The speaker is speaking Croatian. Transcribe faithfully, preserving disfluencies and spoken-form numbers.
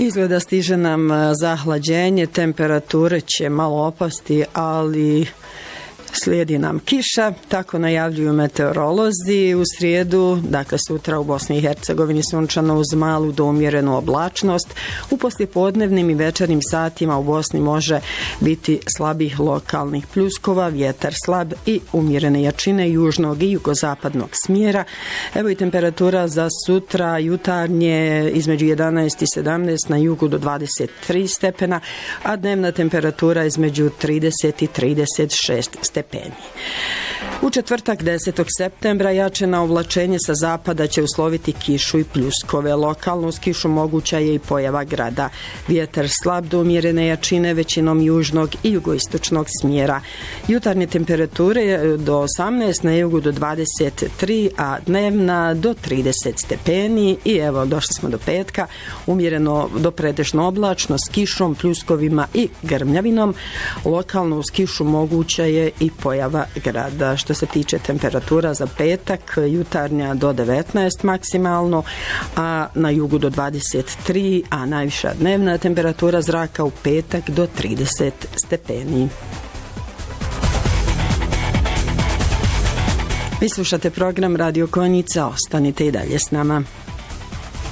Izgleda stiže nam zahlađenje, temperature će malo opasti, ali slijedi nam kiša, tako najavljuju meteorolozi. U srijedu, dakle sutra u Bosni i Hercegovini sunčano uz malu do umjerenu oblačnost. U poslijepodnevnim i večernjim satima u Bosni može biti slabih lokalnih pljuskova, vjetar slab i umjerene jačine južnog i jugozapadnog smjera. Evo i temperatura za sutra jutarnje između jedanaest i sedamnaest, na jugu do dvadeset tri stepena, a dnevna temperatura između trideset i trideset šest stepena. U četvrtak desetog septembra jačena oblačenje sa zapada će usloviti kišu i pljuskove. Lokalno uz kišu moguća je i pojava grada. Vjetar slab do umjerene jačine većinom južnog i jugoistočnog smjera. Jutarnje temperature do osamnaest, na jugu do dvadeset tri, a dnevna do trideset stepeni. I evo, došli smo do petka, umjereno do pretežno oblačno s kišom, pljuskovima i grmljavinom. Lokalno uz kišu moguća je i pojava grada. Što se tiče temperatura za petak, jutarnja do devetnaest maksimalno, a na jugu do dvadeset tri, a najviša dnevna temperatura zraka u petak do trideset stepeni. Vi slušate program Radio Konjica, ostanite i dalje s nama.